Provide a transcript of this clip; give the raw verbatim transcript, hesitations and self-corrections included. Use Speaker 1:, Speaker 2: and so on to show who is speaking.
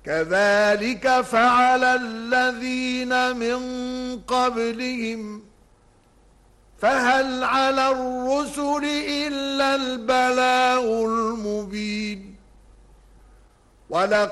Speaker 1: كذلك فعل الذين من قبلهم فهل على الرسل إلا البلاغ المبين. ولقد